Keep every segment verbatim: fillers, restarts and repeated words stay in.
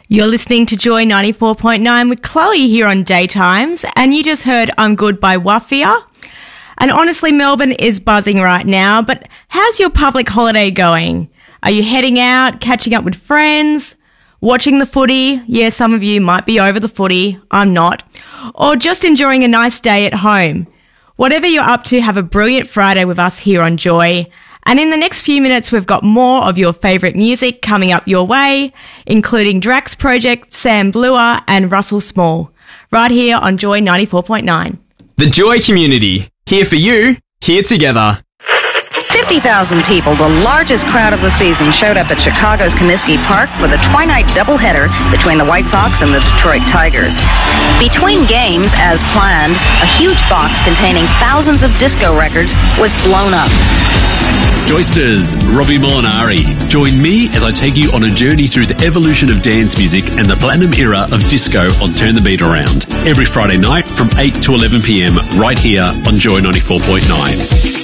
You're listening to Joy ninety-four point nine with Chloe here on Daytimes, and you just heard I'm Good by Wafia. And honestly, Melbourne is buzzing right now, but how's your public holiday going? Are you heading out, catching up with friends, watching the footy? Yeah, some of you might be over the footy, I'm not. Or just enjoying a nice day at home. Whatever you're up to, have a brilliant Friday with us here on Joy. And in the next few minutes, we've got more of your favourite music coming up your way, including Drax Project, Sam Bluer and Russell Small, right here on Joy ninety-four point nine. The Joy community, here for you, here together. fifty thousand people, the largest crowd of the season, showed up at Chicago's Comiskey Park for the twilight doubleheader between the White Sox and the Detroit Tigers. Between games, as planned, a huge box containing thousands of disco records was blown up. Joysters, Robbie Molinari. Join me as I take you on a journey through the evolution of dance music and the platinum era of disco on Turn the Beat Around. Every Friday night from eight to eleven p.m. right here on Joy ninety-four point nine.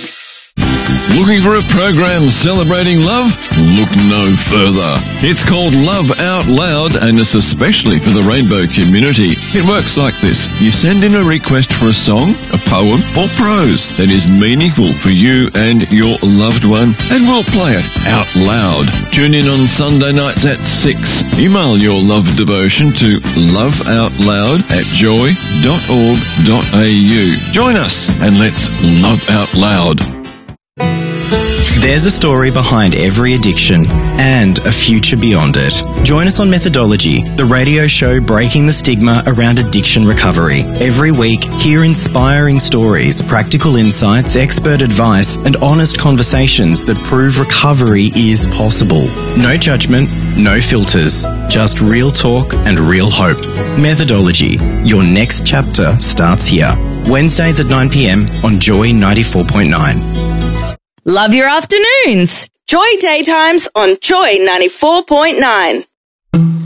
Looking for a program celebrating love? Look no further. It's called Love Out Loud, and it's especially for the rainbow community. It works like this. You send in a request for a song, a poem, or prose that is meaningful for you and your loved one, and we'll play it out loud. Tune in on Sunday nights at six. Email your love devotion to loveoutloud at joy dot org dot a u. Join us and let's love out loud. There's a story behind every addiction and a future beyond it. Join us on Methodology, the radio show breaking the stigma around addiction recovery. Every week, hear inspiring stories, practical insights, expert advice, and honest conversations that prove recovery is possible. No judgment, no filters, just real talk and real hope. Methodology, your next chapter starts here. Wednesdays at nine p.m. on Joy ninety-four point nine. Love your afternoons. Joy Daytimes on Joy ninety-four point nine.